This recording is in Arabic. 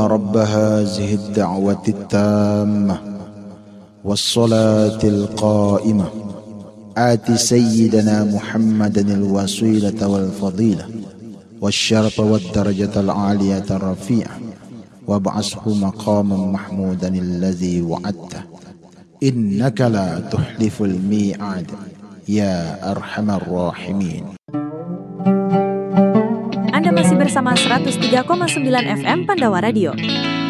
رب هذه الدعوة التامة والصلاة القائمة آت سيدنا محمدا الوسيلة والفضيلة والشرف والدرجة العالية الرفيعة وابعثه مقاما محمودا الذي وعدته إنك لا تخلف الميعاد ya arhamar rahimin. Anda masih bersama 103,9 FM Pandawa Radio.